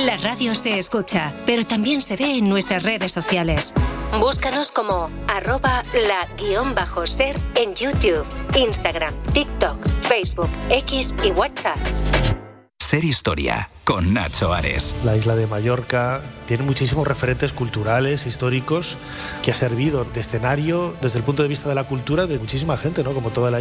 La radio se escucha, pero también se ve en nuestras redes sociales. Búscanos como @la_ser en YouTube, Instagram, TikTok, Facebook, X y WhatsApp. Ser Historia, con Nacho Ares. La isla de Mallorca tiene muchísimos referentes culturales, históricos, que ha servido de escenario desde el punto de vista de la cultura de muchísima gente, ¿no? Como toda la